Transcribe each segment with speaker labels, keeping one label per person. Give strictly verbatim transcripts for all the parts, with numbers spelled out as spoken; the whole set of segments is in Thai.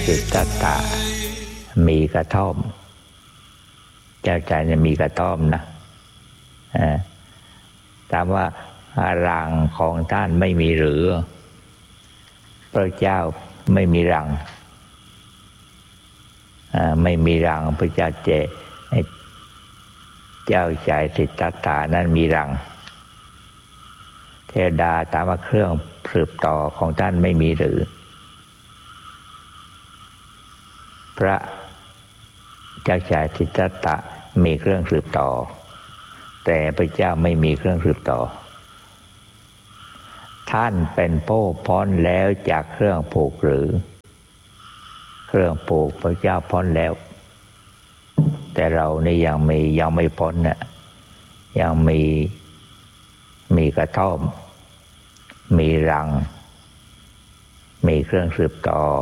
Speaker 1: สิทธัตถะมีกระท่อมเจ้าชายเนี่ยมีกระท่อมนะถามว่ารังของท่านไม่มีหรือพระเจ้าไม่มีรังไม่มีรังพระเจ้าเจเจ้าชายสิทธัตถะนั้นมีรังเทวดาถามว่าเครื่องสืบต่อของท่านไม่มีหรือพระเจ้าชายสิทธัตถะมีเครื่องสืบต่อแต่พระเจ้าไม่มีเครื่องสืบต่อท่านเป็นผู้พ้นแล้วจากเครื่องผูกหรือเครื่องผูกพระเจ้าพ้นแล้วแต่เรานี่ยังมียังไม่พ้นน่ะยังมีมีกระท่อมมีรังมีเครื่องสืบต่อ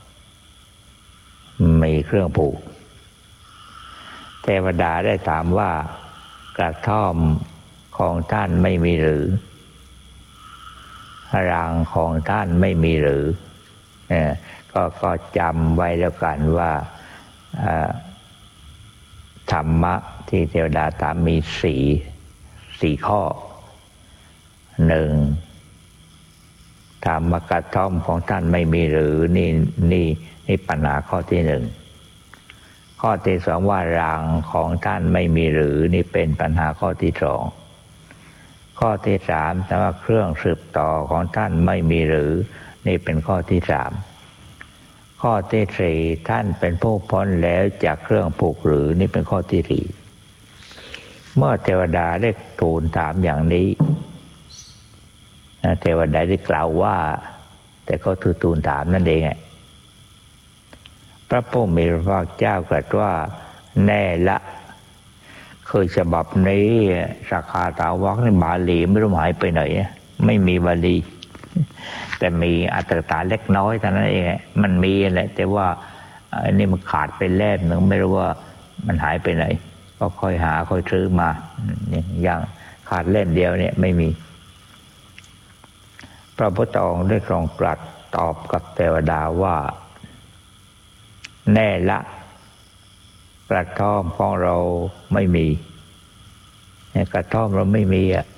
Speaker 1: มีเครื่องผูกเทวดาได้ถามว่ากระท่อมของท่านไม่มีหรือรังของท่านไม่มีหรือเนี่ยก็ก็จำไว้แล้วกันว่าธรรมะที่เทวดาถามมีสี่สี่ข้อหนึ่งถามว่ากระท่อมของท่านไม่มีหรือนี่นี่นี่ปัญหาข้อที่หนึ่งข้อที่สองว่ารังของท่านไม่มีหรือนี่เป็นปัญหาข้อที่สองข้อที่สามถามว่าเครื่องสืบต่อของท่านไม่มีหรือนี่เป็นข้อที่สามข้อที่สี่ท่านเป็นผู้พ้นแล้วจากเครื่องผูกหรือนี่เป็นข้อที่สี่เมื่อเทวดาได้ทูลถามอย่างนี้เทวดาได้กล่าวว่าแต่ก็ทูลทูลถามนั่นเองพระผู้มีพระภาคเจ้าตรัสว่าแน่ละคือฉบับนี้สักขาถาวรในบาลีไม่รู้หายไปไหนไม่มีบาลีแต่มีอัตถกถาเล็กน้อยเท่านั้นเองมันมีแหละแต่ว่าอันนี้มันขาดไปเล่มหนึ่งไม่รู้ว่ามันหายไปไหนก็ค่อยหาค่อยซื้อมาอย่างขาดเล่มเดียวเนี่ยไม่มีพระพุทธองค์ได้ทรงตรัสตอบกับเทวดาว่าแน่ละกระท่อมของเราไม่มีกระท่อมเราไม่มีอ่ะ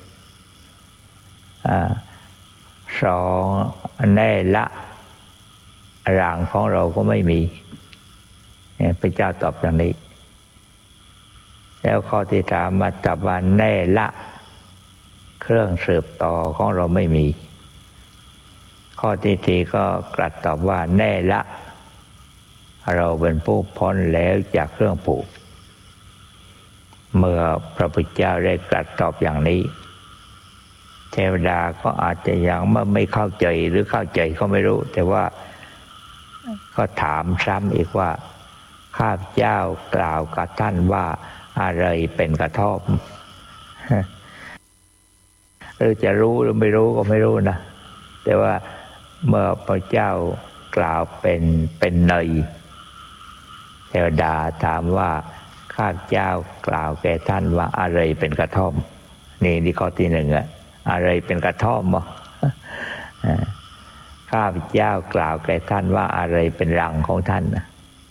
Speaker 1: สองแน่ละรังของเราก็ไม่มีพระเจ้าตอบอย่างนี้แล้วข้อที่สามมาตอบว่าแน่ละเครื่องสืบต่อของเราไม่มีข้อที่สี่ก็กลัดตอบว่าแน่ละเราเป็นผู้พ้นแล้วจากเครื่องผูกเมื่อพระพุทธเจ้าได้ตรัสตอบอย่างนี้เทวดาก็อาจจะยังไม่เข้าใจหรือเข้าใจก็ไม่รู้แต่ว่าก็ถามซ้ำอีกว่าข้าพเจ้ากล่าวกับท่านว่าอะไรเป็นกระท่อมหรือจะรู้หรือไม่รู้ก็ไม่รู้นะแต่ว่าเมื่อพระเจ้ากล่าวเป็นเป็นเนยเทวดาถามว่าข้าพเจ้ากล่าวแก่ท่านว่าอะไรเป็นกระท่อมนี่ที่ข้อที่หนึ่งอะอะไรเป็นกระท่อมบ่ข้าพเจ้ากล่าวแก่ท่านว่าอะไรเป็นรังของท่านนะ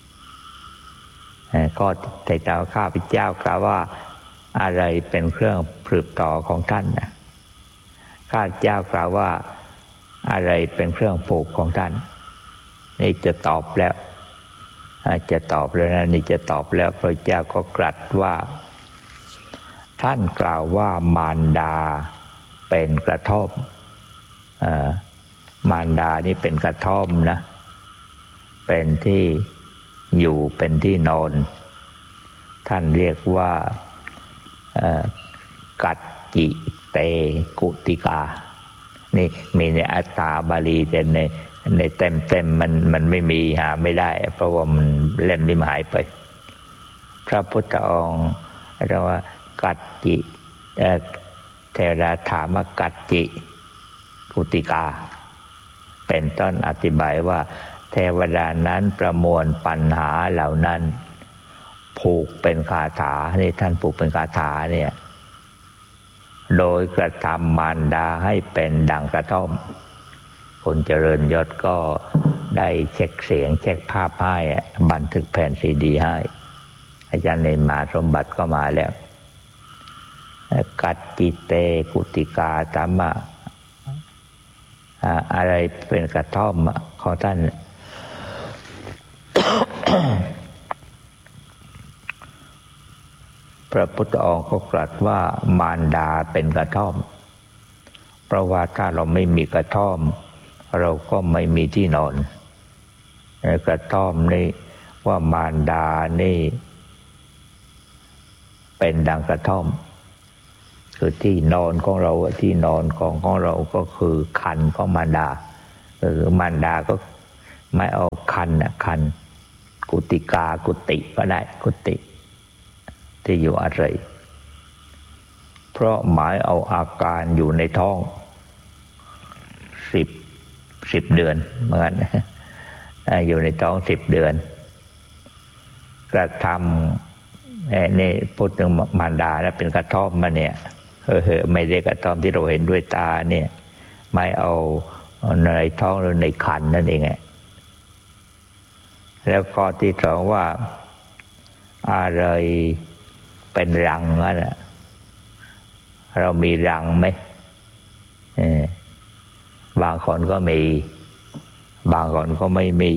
Speaker 1: ก็แต่แต่ข้าพเจ้ากล่าวว่าอะไรเป็นเครื่องสืบต่อของท่านนะข้าพเจ้ากล่าวว่าอะไรเป็นเครื่องผูกของท่านนี่จะตอบแล้วจะตอบแล้วนะนี่จะตอบแล้วพระเจ้าก็ตรัสว่าท่านกล่าวว่ามารดาเป็นกระท่อมมารดานี่เป็นกระท่อมนะเป็นที่อยู่เป็นที่นอนท่านเรียกว่ากัจจิเตกุติกานี่มีในอัตถาบาลีแต่ในในเต็มเต็มมันมันไม่มีหาไม่ได้เพราะว่ามันเล่มนี้หายไปพระพุทธองค์เรียกว่ากัจจิเทวดาถามว่ากัจจิกุติกาเป็นต้นอธิบายว่าเทวดานั้นประมวลปัญหาเหล่านั้นผูกเป็นคาถานี่ท่านผูกเป็นคาถาเนี่ยโดยกระทำมารดาให้เป็นดังกระท่อมคนเจริญยศก็ได้เช็คเสียงเช็คภาพให้บันทึกแผ่นซีดีให้อาจารย์เนนมาสมบัติก็มาแล้วกัดจิเตกุติกาตัมมะอะไรเป็นกระท่อมของท่าน พระพุทธองค์ก็ตรัสว่ามารดาเป็นกระท่อมเพราะว่าถ้าเราไม่มีกระท่อมเราก็ไม่มีที่นอนกระท่อมนี่ว่ามารดานี่เป็นดังกระท่อมคือที่นอนของเราที่นอนของของเราก็คือคันของมารดาหรือมารดาก็ไม่เอาคันนะคันกุติกากุติก็ได้กุติที่อยู่อาศัยเพราะหมายเอาอาการอยู่ในท้องสิบสิบเดือนเหมือนกันอยู่ในท้องสิบเดือนกระทำนี่พูดถึงมารดาแล้วเป็นกระท่อมมาเนี่ยเออไม่ได้กระท่อมที่เราเห็นด้วยตาเนี่ยไม่เอาในท้องหรือในคันนั่นเองแล้วข้อที่สองว่าอะไรเป็นรังนั่นแหละเรามีรังไหมบางคนก็มีบางคนก็ไม่มี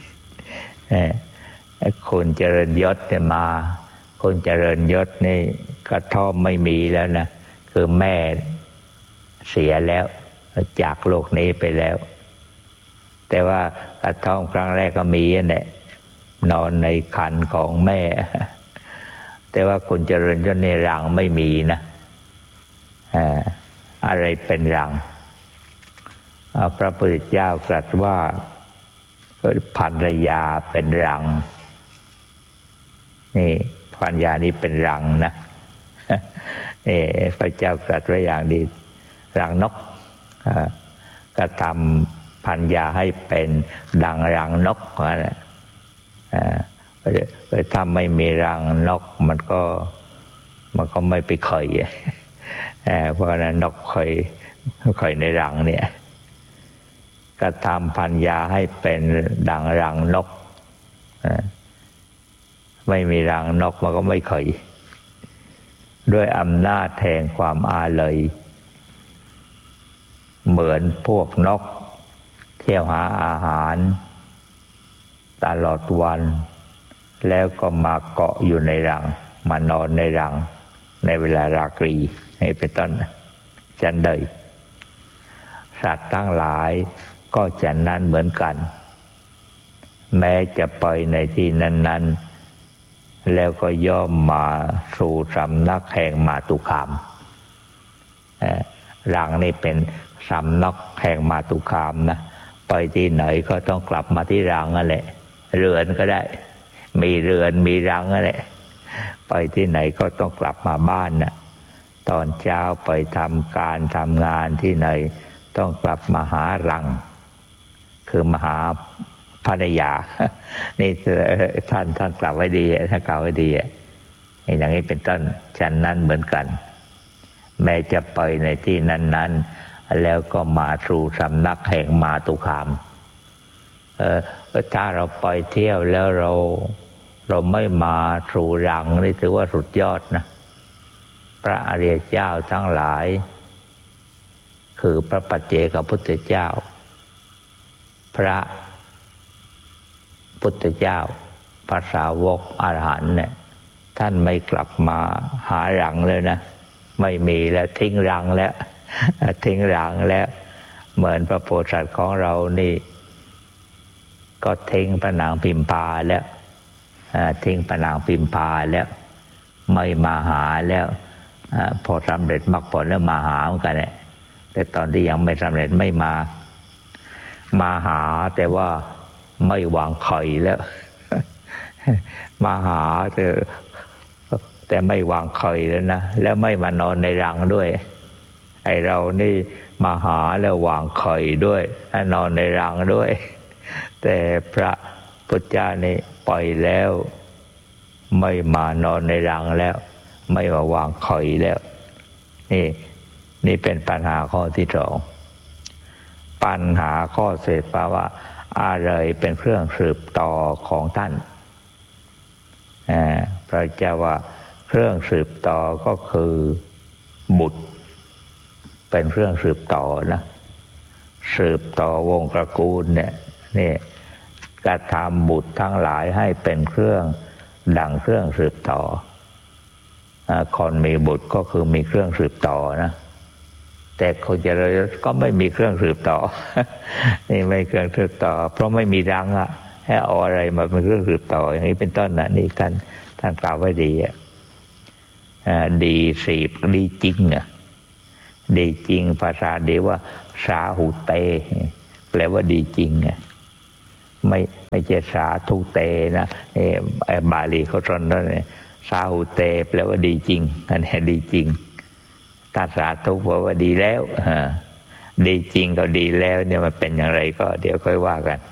Speaker 1: คนเจริญยศเนี่ยมาคนเจริญยศนี่กระท่อมไม่มีแล้วนะคือแม่เสียแล้วจากโลกนี้ไปแล้วแต่ว่ากระท่อมครั้งแรกก็มีเนี่ยนอนในคันของแม่แต่ว่าคนเจริญยศในรังไม่มีนะอะไรเป็นรังพระพุทธเจ้าตรัสว่าภรรยาเป็นรังนี่ภรรยานี่เป็นรังนะนี่พระเจ้าตรัสไว้อย่างดีรังนกกระทำภรรยาให้เป็นดังรังนกอะไรถ้าไม่มีรังนกมันก็มันก็ไม่ไปข่อยเพราะนั้นนกข่อยข่อยในรังเนี่ยกระทำภรรยาให้เป็นดังรังนกไม่มีรังนกมันก็ไม่ข่อยด้วยอำนาจแห่งความอาลัยเหมือนพวกนกเที่ยวหาอาหารตลอดวันแล้วก็มาเกาะอยู่ในรังมานอนในรังในเวลาราตรีให้เป็นต้นฉันใดสัตว์ทั้งหลายก็ฉันนั้นเหมือนกันแม้จะไปในที่นั้นๆแล้วก็ย่อมมาสู่สำนักแห่งมาตุคามรังนี่เป็นสำนักแห่งมาตุคามนะไปที่ไหนก็ต้องกลับมาที่รังนั่นแหละเรือนก็ได้มีเรือนมีรังนั่นแหละไปที่ไหนก็ต้องกลับมาบ้านนะตอนเช้าไปทำการทำงานที่ไหนต้องกลับมาหารังคือมาหาภรรยานี่ท่านท่านกล่าวไว้ดีท่านกล่าวไว้ดีอย่างนี้เป็นต้นฉันนั้นเหมือนกันแม้จะไปในที่นั้นๆแล้วก็มาสู่สำนักแห่งมาตุคามเออถ้าเราไปเที่ยวแล้วเราเราไม่มาสู่รังนี่ถือว่าสุดยอดนะพระอริยเจ้าทั้งหลายคือพระปัจเจกพุทธเจ้าพระพุทธเจ้าพระสาวกอรหันต์เนี่ยท่านไม่กลับมาหารังเลยนะไม่มีแล้วทิ้งรังแล้วทิ้งรังแล้วเหมือนพระโพธิสัตว์ของเรานี่ก็ทิ้งพระนางพิมพาแล้วทิ้งพระนางพิมพาแล้วไม่มาหาแล้วพอสำเร็จมรรคผลแล้วมาหาเหมือนกันเนี่ยแต่ตอนที่ยังไม่สำเร็จไม่มามาหาแต่ว่าไม่วางไข่แล้วมาหาแต่แต่ไม่วางไข่แล้วนะแล้วไม่มานอนในรังด้วยไอเรานี่มาหาแล้ววางไข่ด้วยนอนในรังด้วยแต่พระพุทธเจ้านี่ปล่อยแล้วไม่มานอนในรังแล้วไม่มาวางไข่แล้วนี่นี่เป็นปัญหาข้อที่สองปัญหาข้อเศษว่าอะไรเป็นเครื่องสืบต่อของท่านพระเจ้าว่าเครื่องสืบต่อก็คือบุตรเป็นเครื่องสืบต่อนะสืบต่อวงตระกูลเนี่ยนี่กระทำบุตรทั้งหลายให้เป็นเครื่องดังเครื่องสืบต่อคนมีบุตรก็คือมีเครื่องสืบต่อนะแต่คนเจริญก็ไม่มีเครื่องสืบต่อนี่ไม่เครื่องสืบต่อเพราะไม่มีรังอ่ะให้เอาอะไรมาเป็นเครื่องสืบต่ออย่างนี้เป็นต้นนะนี่ท่านท่านกล่าวไว้ดีอ่ะดีสีบดีจริงอ่ะดีจริงภาษาเดียวว่าสาหุเตแปลว่าดีจริงอ่ะไม่ไม่ใช่สาธุเตนะนี่ไอ้บาลีเขาสอนนั่นเนี่ยสาหุเตแปลว่าดีจริงอันนี้ดีจริงถ้าสาธุแปลว่าดีแล้วดีจริงก็ดีแล้วเนี่ยมันเป็นอย่างไรก็เดี๋ยวค่อยว่ากัน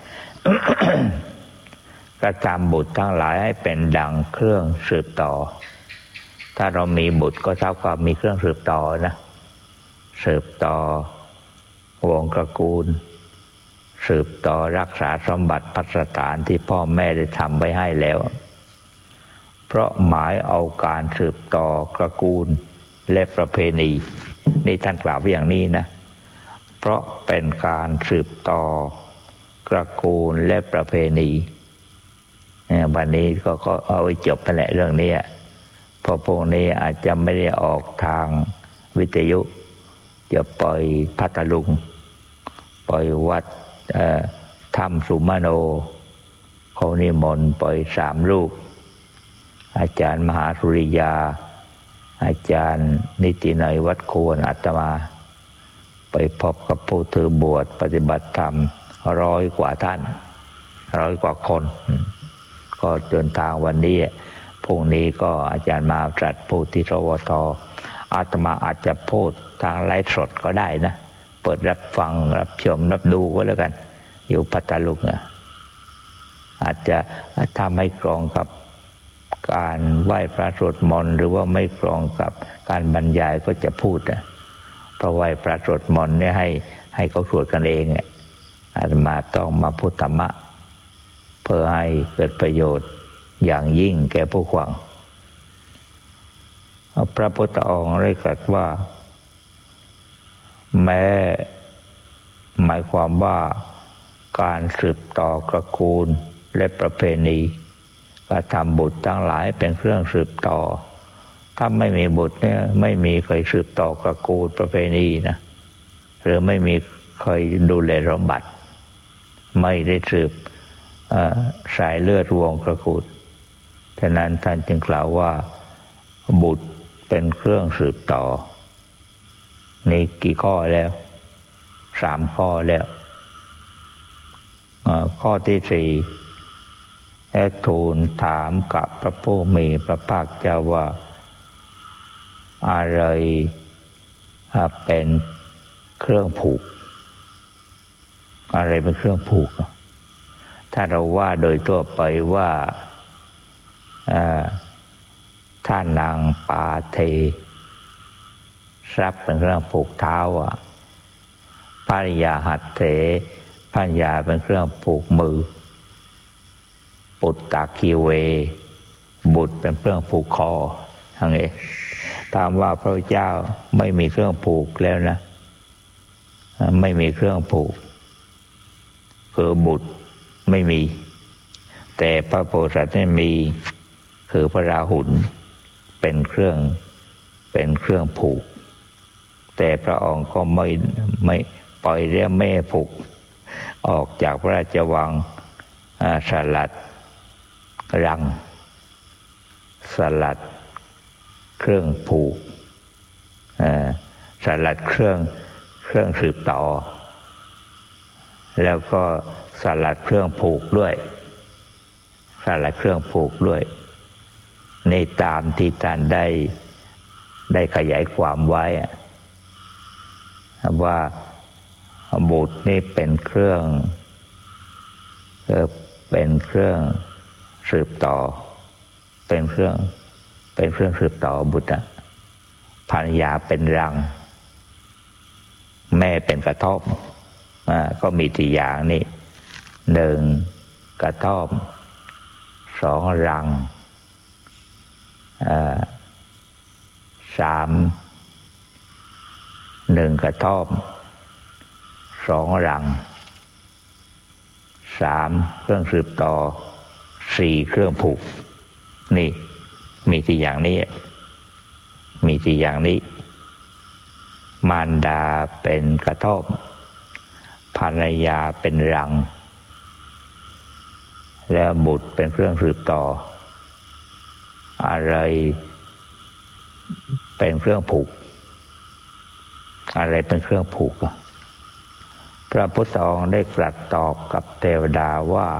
Speaker 1: กระทำบุตรทั้งหลายให้เป็นดังเครื่องสืบต่อถ้าเรามีบุตรก็เท่ากับมีเครื่องสืบต่อนะสืบต่อวงตระกูลสืบต่อรักษาสมบัติพัสถานที่พ่อแม่ได้ทำไว้ให้แล้วเพราะหมายเอาการสืบต่อตระกูลและประเพณีนี่ท่านกล่าวไว้อย่างนี้นะเพราะเป็นการสืบต่อตระกูลและประเพณีวันนี้ก็ก็เอาไว้จบไปแหละเรื่องนี้เพราะพวกนี้อาจจะไม่ได้ออกทางวิทยุจะปล่อยพัทลุงปล่อยวัดธรรมสุมาโนเขานิมนต์ปล่อยสามรูปอาจารย์มหาสุริยาอาจารย์นิตินัยวัดควรอาตมาไปพบกับผู้ถือบวชปฏิบัติธรรมร้อยกว่าท่านร้อยกว่าคนก็เดินทางวันนี้พรุ่งนี้ก็อาจารย์มาตรัสพูดที่สวทอาตมาอาจจะพูดทางไลฟ์สดก็ได้นะเปิดรับฟังรับชมรับดูก็แล้วกันอยู่พัทลุงอ่ะอาจจะทำให้กรองกับการไหว้พระสวดมนต์หรือว่าไม่กรองกับการบรรยายก็จะพูดนะเพราะไหว้พระสวดมนต์เนี่ยให้ให้เขาสวดกันเองเนี่ยอาตมาต้องมาพูดธรรมะเพื่อให้เกิดประโยชน์อย่างยิ่งแก่ผู้ฟังพระพุทธองค์ได้ตรัสว่าแม้หมายความว่าการสืบต่อตระกูลและประเพณีกระทำบุตรทั้งหลายเป็นเครื่องสืบต่อถ้าไม่มีบุตรเนี่ยไม่มีใครสืบต่อตระกูลประเพณีนะหรือไม่มีใครดูแลสมบัติไม่ได้สืบสายเลือดวงตระกูลฉะนั้นท่านจึงกล่าวว่าบุตรเป็นเครื่องสืบต่อนี่กี่ข้อแล้วสามข้อแล้วข้อที่สี่และทูลถามกับพระผู้มีพระภาคเจ้าว่าอะไรเป็นเครื่องผูกอะไรเป็นเครื่องผูกถ้าเราว่าโดยทั่วไปว่าท่านางปาเททรัพย์เป็นเครื่องผูกเท้าอ่ะภริยาหัตเถภริยาเป็นเครื่องผูกมือปุตตะกีเวบุตรเป็นเครื่องผูกคอทั้งนี้ตามว่าพระเจ้าไม่มีเครื่องผูกแล้วนะไม่มีเครื่องผูกคือบุตรไม่มีแต่พระโพธิสัตว์นี่มีคือพระราหุลเป็นเครื่องเป็นเครื่องผูกแต่พระองค์ก็ไม่ไม่ปล่อยเรื่องแม่ผูกออกจากพระราชวังสลัดรังสลัดเครื่องผูกสลัดเครื่องเครื่องสืบต่อแล้วก็สลัดเครื่องผูกด้วยสลัดเครื่องผูกด้วยในตามที่ท่านได้ได้ขยายความไว้ว่าบุตรนี่เป็นเครื่องเป็นเครื่องสืบต่อเป็นเครื่องเป็นเครื่องสืบต่อบุตรภรรยาเป็นรังแม่เป็นกระท่อมก็มีสี่อย่างนี้หนึ่งกระท่อมสองรังสามหนึ่งกระท่อมสองรังสามเครื่องสืบต่อสี่เครื่องผูกนี่มีที่อย่างนี้มีที่อย่างนี้มารดาเป็นกระท่อมภรรยาเป็นรังแล้วบุตรเป็นเครื่องสืบต่ออะไรเป็นเครื่องผูกอะไรเป็นเครื่องผูกพระพุทธองค์ได้ตรัสตอบกับเทวดาว่า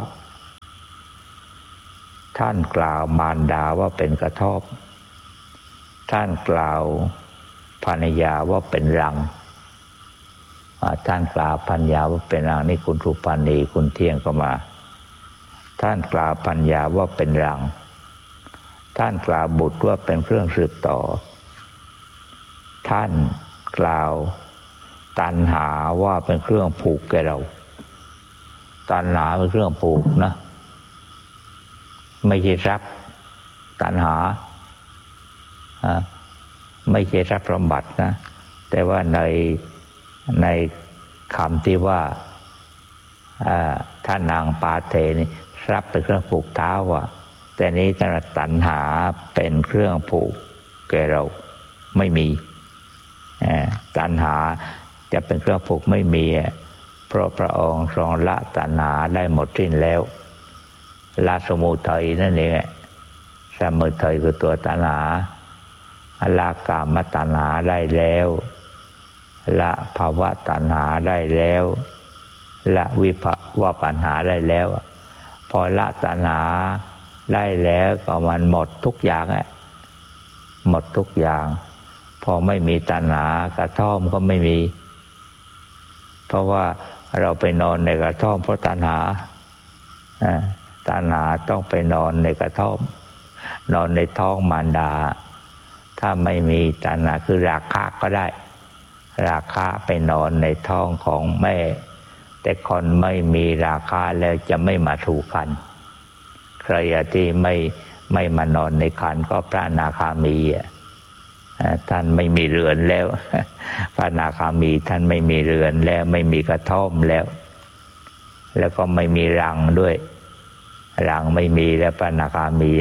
Speaker 1: ท่านกล่าวมารดาว่าเป็นกระท่อมท่านกล่าวภรรยาว่าเป็นรังท่านกล่าวภรรยาว่าเป็นรังนี่คุณสุปาณีคุณเที่ยงก็มาท่านกล่าวภรรยาว่าเป็นรังท่านกล่าวบุตรว่าเป็นเครื่องสืบต่อท่านกล่าวตัณหาว่าเป็นเครื่องผูกแก่เราตัณหาเป็นเครื่องผูกนะไม่ใช่ทรัพย์ตัณหาไม่ใช่ทรัพย์สมบัตินะแต่ว่าในในคำที่ว่าท่านนางปาเทนี่ทรัพย์เป็นเครื่องผูกเท้าว่ะแต่นี้ตัณหาเป็นเครื่องผูกแก่เราไม่มีตัณหาจะเป็นเครื่องผูกไม่มีเพราะพระองค์ทรงละตัณหาได้หมดสิ้นแล้วละสมุทัยนั่นเองสมุทัยคือตัวตัณหาละกามตัณหาได้แล้วละภาวะตัณหาได้แล้วละวิภวะปัญหาได้แล้วพอละตัณหาได้แล้วก็มันหมดทุกอย่างอ่ะหมดทุกอย่างพอไม่มีตัณหากระท่อมก็ไม่มีเพราะว่าเราไปนอนในกระท่อมเพราะตัณหาตัณหาต้องไปนอนในกระท่อมนอนในท้องมารดาถ้าไม่มีตัณหาคือราคะก็ได้ราคะไปนอนในท้องของแม่แต่คนไม่มีราคะแล้วจะไม่มาถูกกันใครที่ไม่ไม่มานอนในคันก็พระอนาคามีท่านไม่มีเรือนแล้วพระอนาคามีท่านไม่มีเรือนแล้วไม่มีกระท่อมแล้วแล้วก็ไม่มีรังด้วยรังไม่มีแล้วพระอนาคามี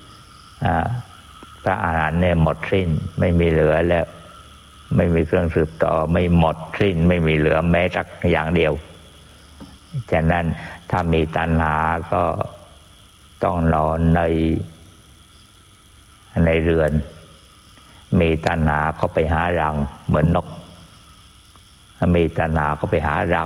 Speaker 1: พระอรหันต์เนี่ยหมดสิ้นไม่มีเหลือแล้วไม่มีเครื่องสืบต่อไม่หมดสิ้นไม่มีเหลือแม้สักอย่างเดียวฉะนั้นถ้ามีตัณหาก็ต้องนอนในในเรือนมีตัณหาก็ไปหารังเหมือนนกมีตัณหาก็ไปหารัง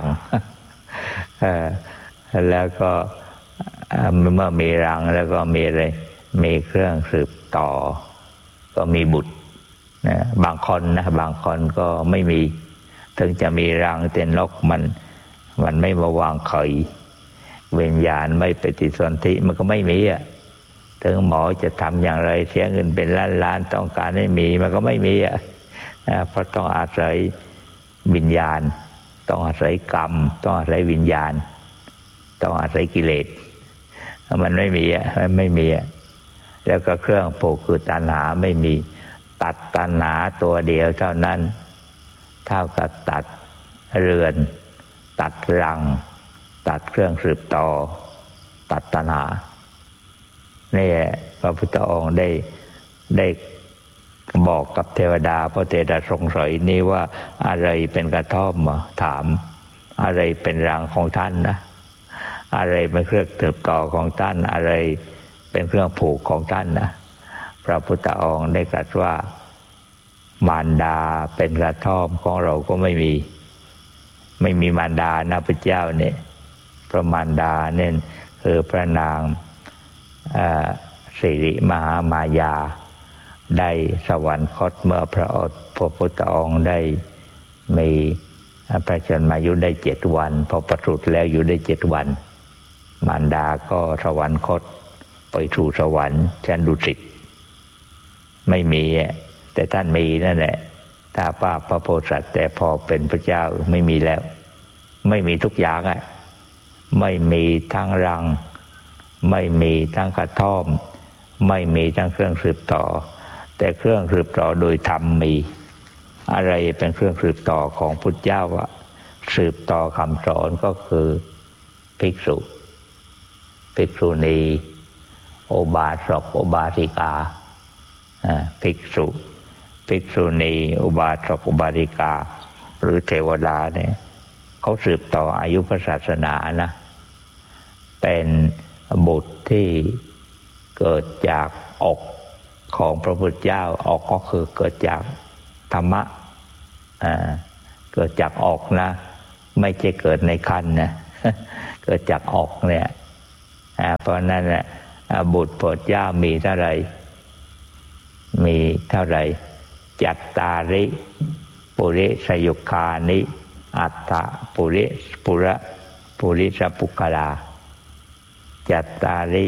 Speaker 1: แล้วก็เมื่อมีรังแล้วก็มีอะไรมีเครื่องสืบต่อก็มีบุตรนะบางคนนะบางคนก็ไม่มีถึงจะมีรังแต่นกมันมันไม่มาวางไข่วิญญาณไม่ปฏิสนธิมันก็ไม่มีอ่ะถึงหมอจะทำอย่างไรเสียเงินเป็นล้านล้านต้องการให้มีมันก็ไม่มีอ่ะเพราะต้องอาศัยวิญญาณต้องอาศัยกรรมต้องอาศัยวิญญาณต้องอาศัยกิเลสมันไม่มีอ่ะไม่มีอ่ะแล้วก็เครื่องผูกคือตัณหาไม่มีตัดตัณหาตัวเดียวเท่านั้นเท่ากับตัดเรือนตัดรังตัดเครื่องสืบต่อตัดตัณหานี่พระพุทธองค์ได้ได้บอกกับเทวดาเพราะเทวดาสงสัยนี่ว่าอะไรเป็นกระท่อมถามอะไรเป็นรังของท่านนะอะไรเป็นเครื่องสืบต่อของท่านอะไรเป็นเครื่องผูกของท่านนะพระพุทธองค์ได้ตรัสว่ามารดาเป็นกระท่อมของเราก็ไม่มีไม่มีมารดานะพระเจ้าเนี่ยพระมารดาเนี่ยคือพระนางสิริมหามายาได้สวรรคตเมื่อพระพระพุทธองค์ได้มีพระชนมายุได้เจ็ดวันพอประสูติแล้วอยู่ได้เจ็ดวันมารดาก็สวรรคตไปสู่สวรรค์ชั้นดุสิตไม่มีแต่ท่านมีนั่นแหละถ้าป้าพระโพธิสัตว์แต่พอเป็นพระเจ้าไม่มีแล้วไม่มีทุกอย่างอ่ะไม่มีทั้งรังไม่มีทั้งกระท่อมไม่มีทั้งเครื่องสืบต่อแต่เครื่องสืบต่อโดยธรรมมีอะไรเป็นเครื่องสืบต่อของพุทธเจ้าว่าสืบต่อคำสอนก็คือภิกษุภิกษุณีโอบาสกโอบาสิกาภิกษุภิกษุณีอุบาสกอุบาสิกาหรือเทวดาเนี่ยเขาสืบต่ออายุพระศาสนานะเป็นบุตรที่เกิดจากอกของพระพุทธเจ้าอกก็คือเกิดจากธรรมะเกิดจากอกนะไม่ใช่เกิดในครรภ์นะเกิดจากอกเนี่ยเพราะนั้นแหละบุตรพระเจ้ามีเท่าไหร่มีเท่าไหร่จัตตาริปุริสยุคานิอัตถปุริปุระปุริสปุคลาจัตตาริ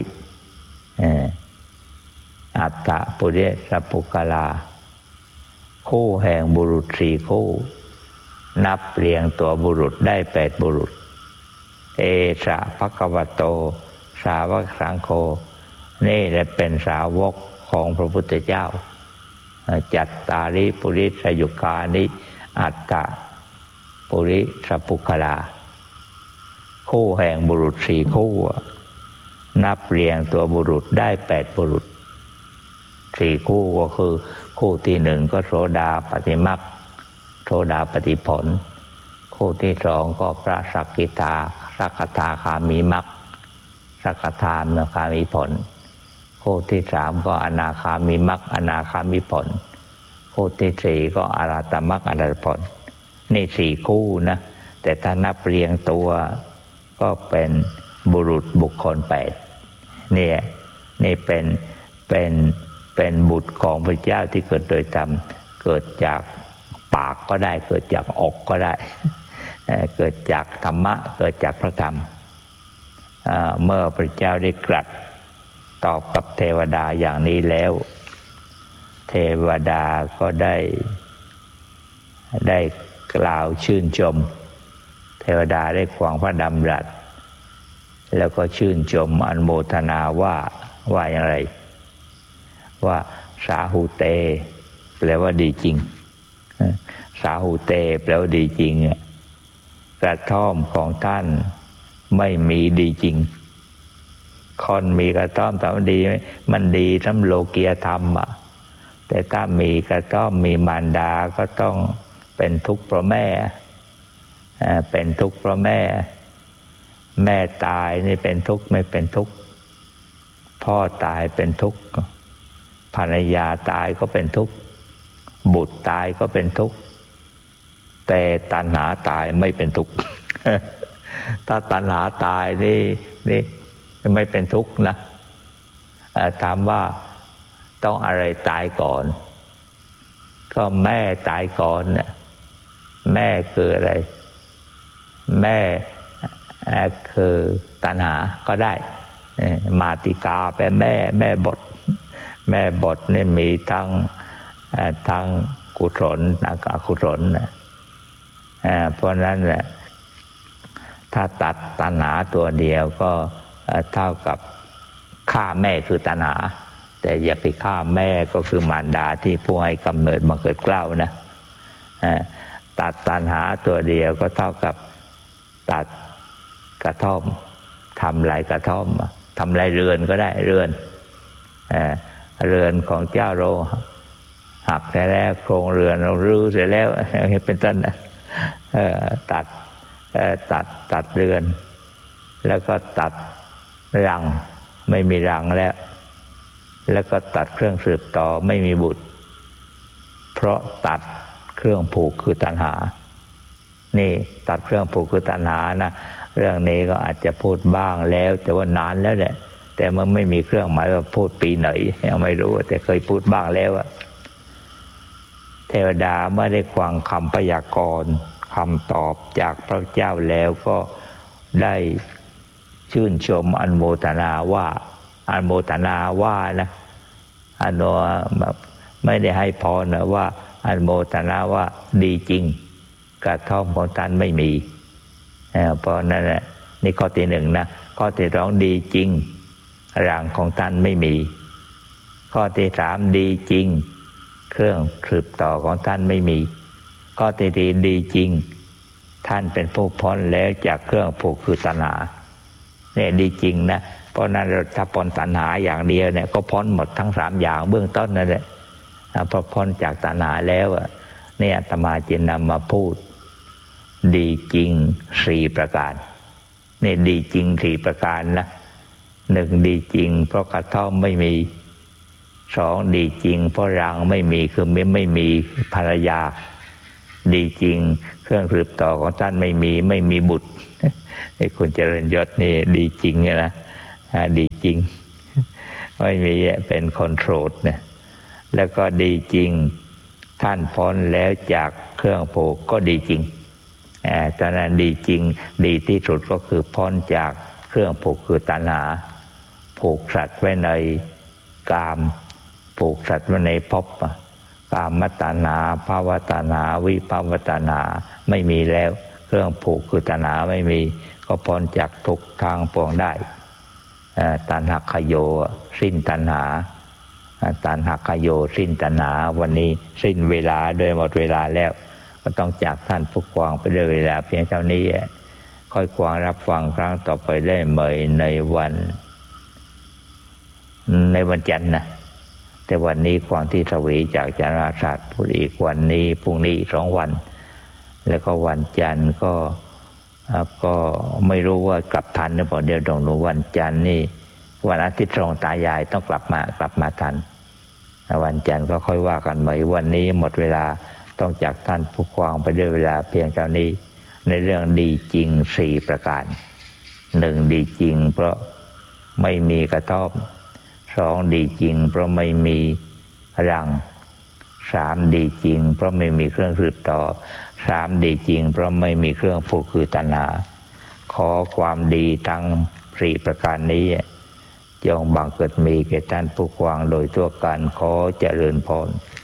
Speaker 1: อัตถปุริสปุคลาคู่แห่งบุรุษสี่คู่นับเรียงตัวบุรุษได้แปดบุรุษเอสะภควโตสาวกสังโฆนี่แหละเป็นสาวกของพระพุทธเจ้าจัตตาริปุริสยุคานิอัตตปุริสปุคลาคู่แห่งบุรุษสี่คู่นับเรียงตัวบุรุษได้แปดบุรุษสี่คู่ก็คือคู่ที่หนึ่งก็โสดาปฏิมรรคโสดาปฏิผลคู่ที่สองก็พระสักกิทาสักทาคามีมรรคสักทามคามีผลคู่ที่สามก็อนาคามีมรรคอนาคามีผลคู่ที่สี่ก็อรหัตมรรคอรหัตผลนี่สี่คู่นะแต่ถ้านับเรียงตัวก็เป็นบุรุษบุคคลแปดนี่นี่เป็นเป็นเป็นบุตรของพระเจ้าที่เกิดโดยธรรมเกิดจากปากก็ได้เกิดจากอกก็ได้เกิดจากธรรมะเกิดจากพระธรรมเมื่อพระเจ้าได้ตรัสตอบกับเทวดาอย่างนี้แล้วเทวดาก็ได้ได้กล่าวชื่นชมเทวดาได้ฟังพระดำรัสแล้วก็ชื่นชมอนุโมทนาว่าว่าอย่างไรว่าสาหุเตแปลว่าดีจริงสาหุเตแปลว่าดีจริงกระท่อมของท่านไม่มีดีจริงคนมีกระท่อมแต่มันดีมันดีทั้งโลกียธรรมอ่ะแต่ถ้ามีกระท่อมมีมารดาก็ต้องเป็นทุกข์เพราะแม่เป็นทุกข์เพราะแม่แม่ตายนี่เป็นทุกข์ไม่เป็นทุกข์พ่อตายเป็นทุกข์ภรรยาตายก็เป็นทุกข์บุตรตายก็เป็นทุกข์แต่ตัณหาตายไม่เป็นทุกข์ถ้าตัณหาตายนี่นี่ไม่เป็นทุกข์นะถามว่าต้องอะไรตายก่อนก็แม่ตายก่อนเนี่ยแม่คืออะไรแม่คือตัณหาก็ได้มาติกาเป็นแม่แม่บทแม่บทนี่มีทั้งทั้งกุศลและอกุศลนะเพราะนั้นแหละถ้าตัดตัณหาตัวเดียวก็เท่ากับฆ่าแม่คือตัณหาแต่อย่าไปฆ่าแม่ก็คือมารดาที่ผู้ให้กำเนิดมาเกิดเกล้านะตัดตัณหาตัวเดียวก็เท่ากับตัดกระท่อมทำลายกระท่อมทำลายเรือนก็ได้เรือนเรือนของเจ้าโรหักแต่แล้วโครงเรือนเรารื้อเสร็จแล้วเป็นต้นนะตัดตัดตัดเรือนแล้วก็ตัดรังไม่มีรังแล้วแล้วก็ตัดเครื่องสืบต่อไม่มีบุตรเพราะตัดเครื่องผูกคือตัณหานี่ตัดเครื่องผูกคือตัณหานะเรื่องนี้ก็อาจจะพูดบ้างแล้วแต่ว่านานแล้วแหละแต่มันไม่มีเครื่องหมายว่าพูดปีไหนยังไม่รู้แต่เคยพูดบ้างแล้วอะเทวดาเมื่อได้ฟังคำพยากรณ์คำตอบจากพระเจ้าแล้วก็ได้ชื่นชมอนุโมทนาว่าอนุโมทนาว่านะอนุแบบไม่ได้ให้พรนะว่าอนุโมทนาว่าดีจริงกระท่อมของท่านไม่มีเพราะนั้นแหละนี่ข้อที่หนึ่งนะข้อที่สองดีจริงร่างของท่านไม่มีข้อที่สามดีจริงเครื่องสืบต่อของท่านไม่มีข้อที่สี่ดีจริงท่านเป็นผู้พ้นแล้วจากเครื่องผูกคือตัณหาเนี่ยดีจริงนะเพราะนั้นถ้าพ้นตัณหาอย่างเดียวเนี่ยก็พ้นหมดทั้งสามอย่างเบื้องต้นนั่นแหละพอพ้นจากตัณหาแล้วเนี่ยอาตมาจึงนำมาพูดดีจริงสี่ประการนี่ดีจริงสี่ประการนะหนึ่งดีจริงเพราะกระท่อมไม่มีสองดีจริงเพราะรังไม่มีคือไม่ไม่มีภรรยาดีจริงเครื่องสืบต่อของท่านไม่มีไม่มีบุตรไอ้คุณเจริญยศนี่ดีจริงนะดีจริงไม่มีเป็นคนโสดเนี่ยแล้วก็ดีจริงท่านพ้นแล้วจากเครื่องผูกก็ดีจริงอ่าตอนนั้นดีจริงดีที่สุดก็คือพ้นจากเครื่องผูกคือตัณหาผูกสัตว์ไว้ในกามผูกสัตว์ไว้ในภพกามตัณหาภวตัณหาวิภวตัณหาไม่มีแล้วเครื่องผูกคือตัณหาไม่มีก็พ้นจากทุกทางปวงได้ตัณหคโยสิ้นตัณหาตัณหคโยสิ้นตัณหาวันนี้สิ้นเวลาโดยหมดเวลาแล้วก็ต้องจากท่านผู้กวางไปด้วยเวลาเพียงเท่านี้ค่อยกวางรับฟังครั้งต่อไปได้ใหม่ในวันในวันจันทร์นะแต่วันนี้กวางที่สวีจากจาราศาสตร์พูดอีกวันนี้พรุ่งนี้สองวันแล้วก็วันจันทร์ก็ก็ไม่รู้ว่ากลับทันหรือเปล่าเดี๋ยวต้องดูวันจันทร์นี่วันอาทิตย์ตรงตายายต้องกลับมากลับมาทันวันจันทร์ก็ค่อยว่ากันใหม่วันนี้หมดเวลาต้องจากท่านผู้กวางไปด้วยเวลาเพียงเท่านี้ในเรื่องดีจริงสี่ประการหนึ่งดีจริงเพราะไม่มีกระท่อมสองดีจริงเพราะไม่มีรังสามดีจริงเพราะไม่มีเครื่องสืบต่อสามดีจริงเพราะไม่มีเครื่องผูกคือตัณหาขอความดีทั้งสี่ประการนี้จงบังเกิดมีแก่ท่านผู้กวางโดยทั่วกันขอเจริญพร